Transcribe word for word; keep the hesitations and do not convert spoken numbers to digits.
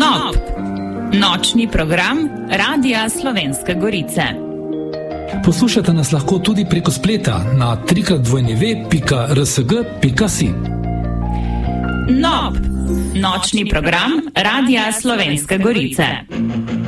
Nob, nočni program Radia Slovenske Gorice. Poslušate nas lahko tudi preko spleta na trikrat dvojni pika rsg pika si. Nob, nočni program Radia Slovenske Gorice.